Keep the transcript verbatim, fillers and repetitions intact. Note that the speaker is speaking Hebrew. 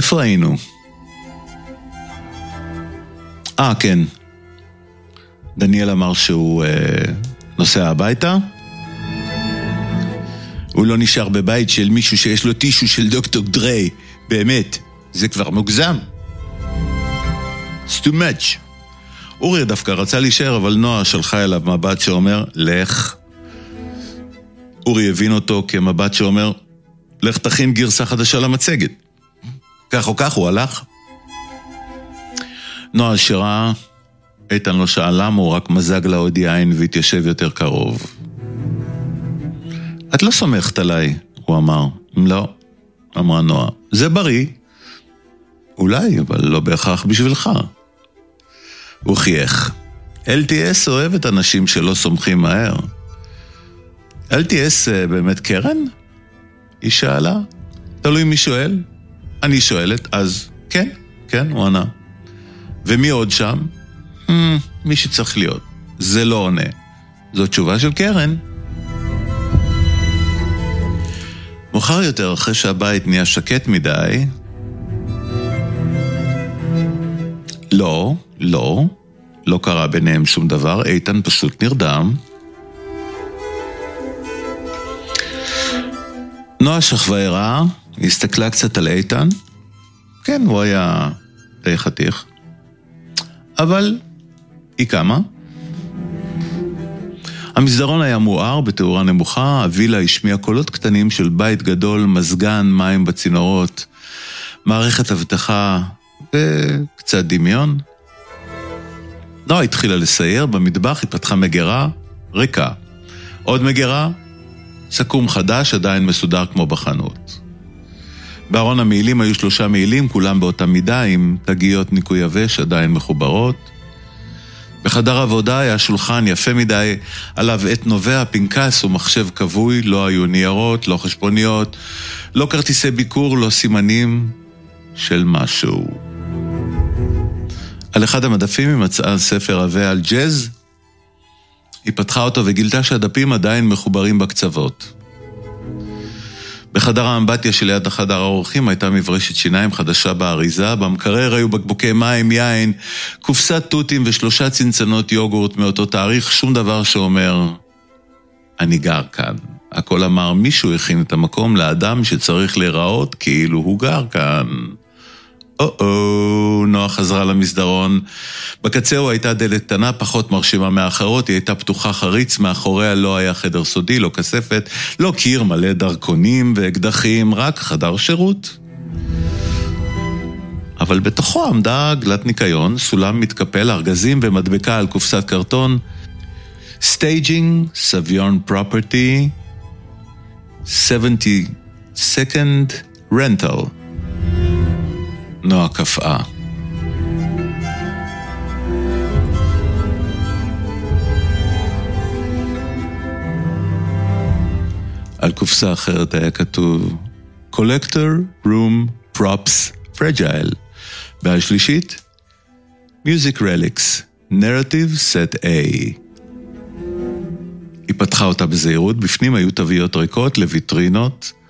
איפה היינו? אה, כן. דניאל אמר שהוא אה, נוסע הביתה. הוא לא נשאר בבית של מישהו שיש לו טישו של דוקטור דרי. באמת, זה כבר מוגזם. It's too much. אורי דווקא רצה להישאר, אבל נועה שלחה אליו מבט שאומר, לך. אורי הבין אותו כמבט שאומר, לך תכין גרסה חדשה למצגת. כך או כך הוא הלך. נועה שראה, איתן לא שאל למה, הוא רק מזג לה עוד יין והתיישב יותר קרוב. את לא סומכת עליי, הוא אמר. לא, אמרה נועה. זה בריא. אולי, אבל לא בהכרח בשבילך. הוא חייך. אל טי אס אוהבת אנשים שלא סומכים מהר. אל טי אס באמת קרן? היא שאלה. תלוי מי שואל. אני שואלת, אז כן, כן, הוא ענה. ומי עוד שם? Hmm, מי שצריך להיות. זה לא עונה. זו תשובה של קרן. מאוחר יותר, אחרי שהבית נהיה שקט מדי, לא, לא, לא קרה ביניהם שום דבר, איתן פשוט נרדם. נועה שכבה ערה, היא הסתכלה קצת על איתן, כן, הוא היה די חתיך, אבל היא קמה. המסדרון היה מואר בתאורה נמוכה, הווילה השמיעה קולות קטנים של בית גדול, מזגן, מים בצינורות, מערכת אבטחה וקצת דמיון. נועה התחילה לסייר, במטבח היא פתחה מגירה, ריקה. עוד מגירה, סכו"ם חדש, עדיין מסודר כמו בחנות. בארון המעילים היו שלושה מעילים, כולם באותה מידה, עם תגיות ניקוי יבש עדיין מחוברות. בחדר עבודה היה שולחן יפה מדי, עליו עת נובע, פנקס ומחשב כבוי, לא היו ניירות, לא חשבוניות, לא כרטיסי ביקור, לא סימנים של משהו. על אחד המדפים היא מצאה ספר עבה על ג'אז, היא פתחה אותו וגילתה שהדפים עדיין מחוברים בקצוות. בחדר האמבטיה שליד החדר האורחים הייתה מברשת שיניים חדשה באריזה, במקרר היו בקבוקי מים, יין, קופסת תותים ושלושה צנצנות יוגורט מאותו תאריך, שום דבר שאומר, אני גר כאן. הכל אמר, מישהו הכין את המקום לאדם שצריך להיראות כאילו הוא גר כאן. או-או, נועה חזרה למסדרון. בקצהו הייתה דלת קטנה, פחות מרשימה מאחרות, היא הייתה פתוחה חריץ, מאחוריה לא היה חדר סודי, לא כספת, לא קיר מלא דרכונים ואקדחים, רק חדר שירות. אבל בתוכו עמדה גלת ניקיון, סולם מתקפל, ארגזים ומדבקה על קופסת קרטון, Staging, Savion Property, seventy-second Rental. נועה קפאה. על קופסה אחרת היה כתוב Collector Room Props Fragile. והשלישית Music Relics Narrative Set A. היא פתחה אותה בזהירות, בפנים היו תוויות ריקות לויטרינות,